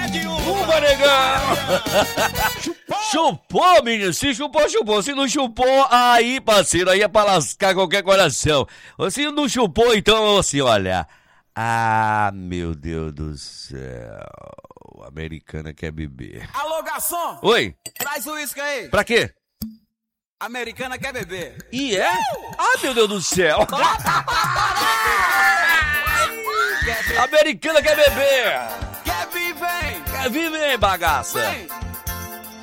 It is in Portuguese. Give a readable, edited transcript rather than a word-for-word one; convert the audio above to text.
Uma, negão! Chupou, menino, se chupou, chupou. Se não chupou, aí, parceiro, aí é pra lascar qualquer coração. Se não chupou, então, assim, olha... Ah, meu Deus do céu. A americana quer beber. Alô, garçom! Oi? Traz o uísque aí. Pra quê? A americana quer beber. E é? Ah, meu Deus do céu. A americana quer beber. Quer vir, vem. Quer vir, vem, bagaça. Vem.